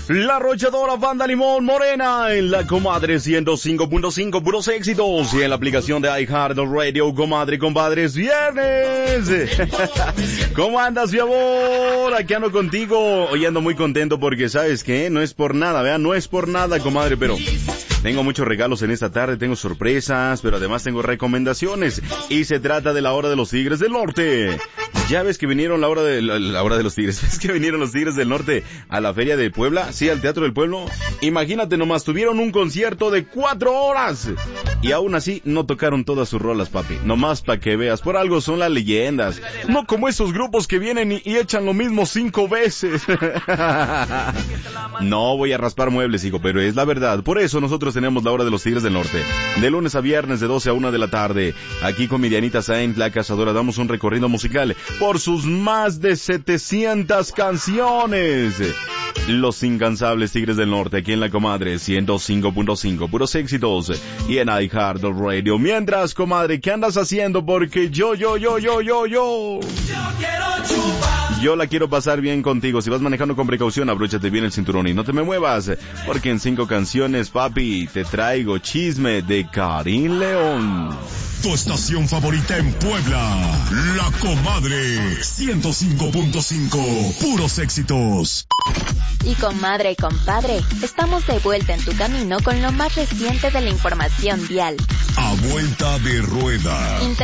La Arrolladora, Banda Limón, Morena, en la Comadre 105.5, puros éxitos. Y en la aplicación de iHeartRadio, Comadre, compadres, viernes. ¿Cómo andas, mi amor? Aquí ando contigo. Hoy ando muy contento porque, ¿sabes qué? No es por nada, ¿verdad? No es por nada, comadre, pero tengo muchos regalos en esta tarde, tengo sorpresas, pero además tengo recomendaciones. Y se trata de la Hora de los Tigres del Norte. Ya ves que vinieron la hora de los Tigres. ¿Ves que vinieron los Tigres del Norte a la Feria de Puebla? Sí, al Teatro del Pueblo. Imagínate nomás, tuvieron un concierto de 4 horas. Y aún así no tocaron todas sus rolas, papi. Nomás para que veas, por algo son las leyendas. No como esos grupos que vienen y echan lo mismo 5 veces. No voy a raspar muebles, hijo, pero es la verdad. Por eso nosotros tenemos la Hora de los Tigres del Norte. De lunes a viernes de 12 a 1 de la tarde. Aquí con mi Dianita Sainz, la cazadora, damos un recorrido musical por sus más de 700 canciones. Los incansables Tigres del Norte, aquí en la Comadre 105.5, puros éxitos. Y en iHeartRadio. Mientras, comadre, ¿qué andas haciendo? Porque yo la quiero pasar bien contigo. Si vas manejando con precaución, abróchate bien el cinturón y no te me muevas, porque en 5 canciones, papi, te traigo chisme de Karim León. Tu estación favorita en Puebla, La Comadre 105.5, puros éxitos. Y comadre y compadre, estamos de vuelta en tu camino con lo más reciente de la información vial. A vuelta de rueda.